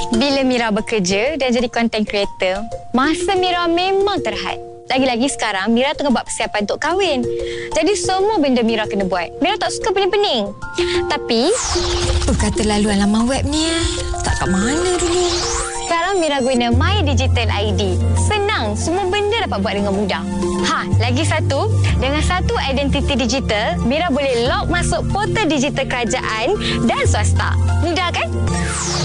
Bila Mira bekerja dan jadi content creator, masa Mira memang terhad. Lagi-lagi sekarang Mira tengah buat persiapan untuk kahwin. Jadi semua benda Mira kena buat. Mira tak suka pening-pening. Tapi Kata laluan laman web ni tak kat mana dulu. sekarang Mira guna My Digital ID. Senang, semua benda dapat buat dengan mudah. Lagi satu, dengan satu identiti digital, Mira boleh log masuk portal digital kerajaan dan swasta. Mudah kan?